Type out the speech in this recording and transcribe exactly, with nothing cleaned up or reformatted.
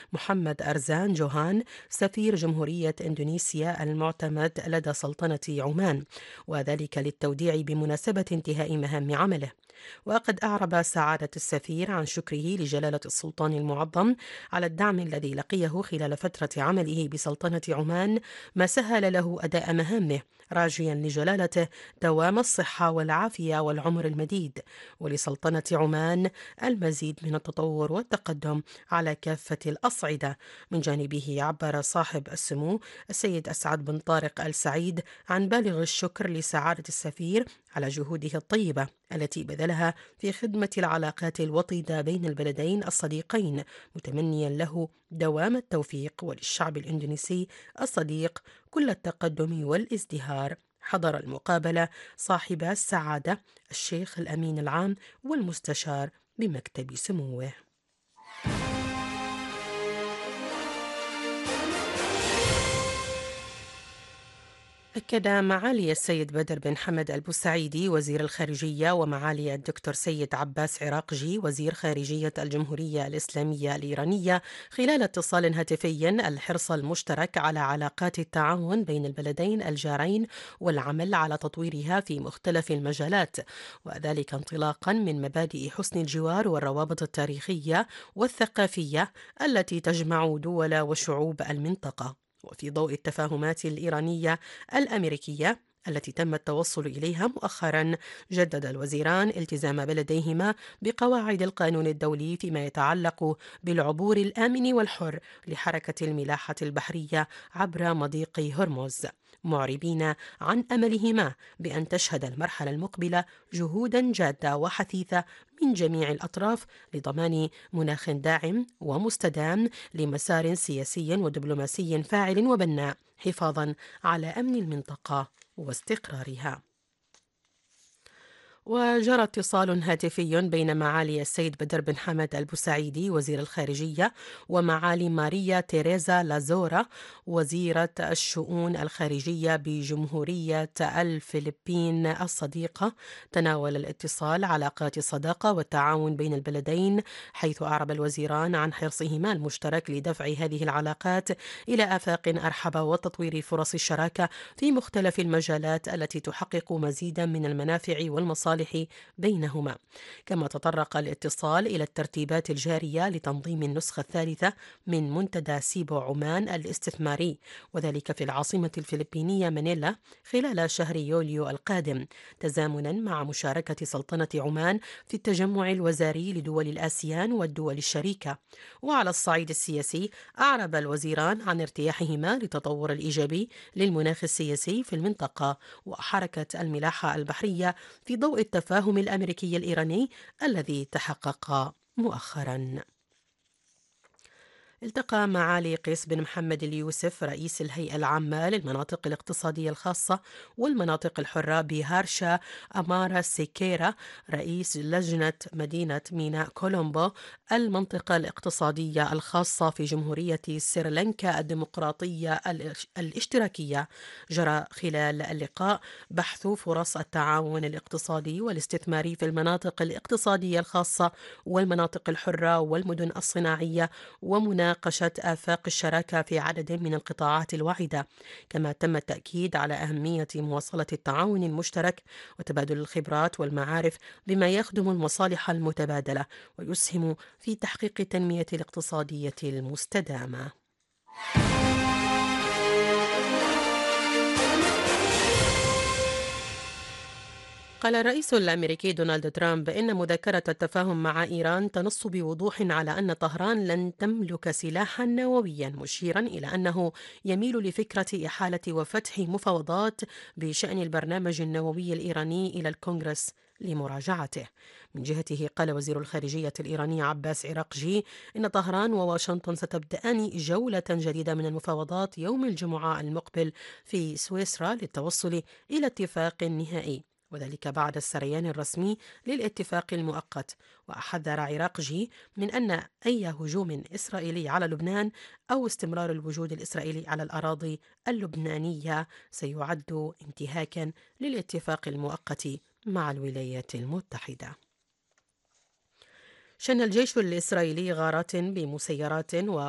محمد أرزان جوهان سفير جمهورية إندونيسيا المعتمد لدى سلطنة عمان، وذلك للتوديع بمناسبة انتهاء مهام عمله. وقد أعرب سعادة السفير عن شكره لجلالة السلطان المعظم على الدعم الذي لقيه خلال فترة عمله بسلطنة عمان، ما سهل له أداء مهامه، راجيا لجلالته دوام الصحة والعافية والعمر المديد، ولسلطنة عمان المزيد من التطور والتقدم على كافة الأصعدة. من جانبه عبر صاحب السمو السيد أسعد بن طارق آل سعيد عن بالغ الشكر لسعادة السفير على جهوده الطيبة التي بذلها في خدمة العلاقات الوطيدة بين البلدين الصديقين، متمنيا له دوام التوفيق وللشعب الإندونيسي الصديق كل التقدم والازدهار. حضر المقابلة صاحب السعادة الشيخ الأمين العام والمستشار بمكتب سموه. أكد معالي السيد بدر بن حمد البوسعيدي وزير الخارجية ومعالي الدكتور سيد عباس عراقجي وزير خارجية الجمهورية الإسلامية الإيرانية خلال اتصال هاتفي الحرص المشترك على علاقات التعاون بين البلدين الجارين والعمل على تطويرها في مختلف المجالات، وذلك انطلاقا من مبادئ حسن الجوار والروابط التاريخية والثقافية التي تجمع دول وشعوب المنطقة. وفي ضوء التفاهمات الإيرانية الأمريكية التي تم التوصل إليها مؤخرا، جدد الوزيران التزام بلديهما بقواعد القانون الدولي فيما يتعلق بالعبور الآمن والحر لحركة الملاحة البحرية عبر مضيق هرمز، معربين عن أملهما بأن تشهد المرحلة المقبلة جهودا جادة وحثيثة من جميع الأطراف لضمان مناخ داعم ومستدام لمسار سياسي ودبلوماسي فاعل وبناء، حفاظا على أمن المنطقة واستقرارها. وجرى اتصال هاتفي بين معالي السيد بدر بن حمد البوسعيدي وزير الخارجية ومعالي ماريا تيريزا لازورا وزيرة الشؤون الخارجية بجمهورية الفلبين الصديقة. تناول الاتصال علاقات الصداقة والتعاون بين البلدين، حيث أعرب الوزيران عن حرصهما المشترك لدفع هذه العلاقات إلى آفاق أرحب وتطوير فرص الشراكة في مختلف المجالات التي تحقق مزيدا من المنافع والمصالح بينهما. كما تطرق الاتصال إلى الترتيبات الجارية لتنظيم النسخة الثالثة من منتدى سيبو عمان الاستثماري، وذلك في العاصمة الفلبينية مانيلا خلال شهر يوليو القادم، تزامنا مع مشاركة سلطنة عمان في التجمع الوزاري لدول الآسيان والدول الشريكة. وعلى الصعيد السياسي، أعرب الوزيران عن ارتياحهما للتطور الإيجابي للمناخ السياسي في المنطقة وحركة الملاحة البحرية في ضوء التفاهم الأمريكي الإيراني الذي تحقق مؤخرا. التقى معالي قيس بن محمد اليوسف رئيس الهيئة العامة للمناطق الاقتصادية الخاصة والمناطق الحرة بهارشا أمارا سيكيرا رئيس لجنة مدينة ميناء كولومبو المنطقة الاقتصادية الخاصة في جمهورية سريلانكا الديمقراطية الاشتراكية. جرى خلال اللقاء بحث فرص التعاون الاقتصادي والاستثماري في المناطق الاقتصادية الخاصة والمناطق الحرة والمدن الصناعية ومناقشة آفاق الشراكة في عدد من القطاعات الواعدة. كما تم التأكيد على أهمية مواصلة التعاون المشترك وتبادل الخبرات والمعارف بما يخدم المصالح المتبادلة ويسهم في تحقيق التنمية الاقتصادية المستدامة. قال الرئيس الأمريكي دونالد ترامب إن مذكرة التفاهم مع إيران تنص بوضوح على أن طهران لن تملك سلاحا نوويا، مشيرا إلى أنه يميل لفكرة إحالة وفتح مفاوضات بشأن البرنامج النووي الإيراني إلى الكونغرس لمراجعته. من جهته قال وزير الخارجية الإيراني عباس عراقجي إن طهران وواشنطن ستبدأان جولة جديدة من المفاوضات يوم الجمعة المقبل في سويسرا للتوصل إلى اتفاق نهائي، وذلك بعد السريان الرسمي للاتفاق المؤقت. وحذر عراقجي من أن أي هجوم إسرائيلي على لبنان أو استمرار الوجود الإسرائيلي على الأراضي اللبنانية سيعد انتهاكا للاتفاق المؤقت مع الولايات المتحدة. شن الجيش الإسرائيلي غارات بمسيرات و